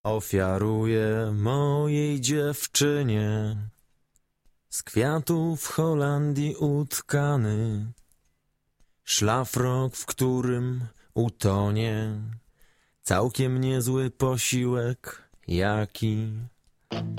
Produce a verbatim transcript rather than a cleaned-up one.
Ofiaruję mojej dziewczynie z kwiatów w Holandii utkany szlafrok, w którym utonie całkiem niezły posiłek jaki.